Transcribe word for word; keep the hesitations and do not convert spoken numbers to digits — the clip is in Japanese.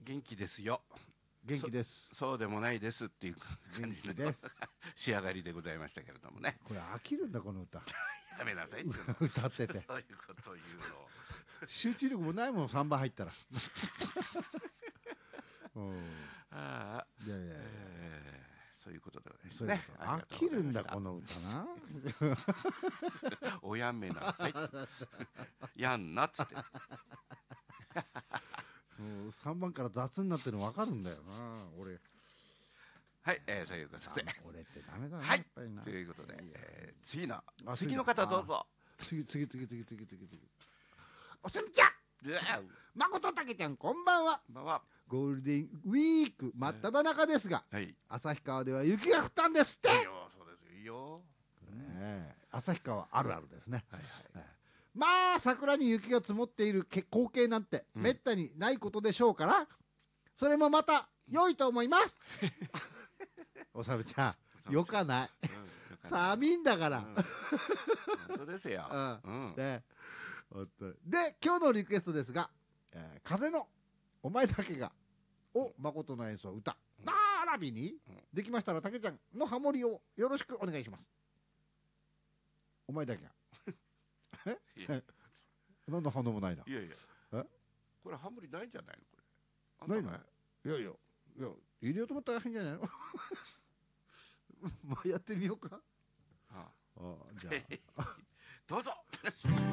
元気ですよ。 元気です。 そそうでもないですっていう感元じの気です。 仕上がりでございましたけれどもね。 これ飽きるんだこの歌。 やめなさいっていうの。 歌っててそういうことを言うの。 集中力もないもんさんばん入ったら。うんああ、 いやいやいや、 えーそういうことでございますそういうね。 こと飽きるんだこの歌な。 おやめなさいっつって。やんなっつって。 もうさんばんから雑になってるの分かるんだよな俺。 はい、えー、そういうことで。 俺ってダメだな、 はいやっぱりな。 ということで、えー、次のあ次の方どうぞ。 次次次次次次次。おすみちゃん、 であまことたけちゃんこんばんは。 まあまゴールデンウィーク真っ只中ですが、 あ、はい。 旭川では雪が降ったんですって。 いいよ、そうですよ、いいよ。 ねえ旭川あるあるですね。 はいはい。 ええまあ桜に雪が積もっているけ光景なんてうんめったにないことでしょうから、それもまた良いと思います。おさむちゃんよかない、 うん寒いんだから。 うん本当ですよ。うん。 で本当にで今日のリクエストですが、えー風のお前だけがを誠の演奏歌ならびに、 うんできましたらたけちゃんのハモリをよろしくお願いします。お前だけがいや何の反応もないな。 いやいや。 えこれハモリないんじゃないのこれ。あんたないのねいやいやいや入れようと思ったら変じゃないの。まあやってみようか。 あああじゃあどうぞ。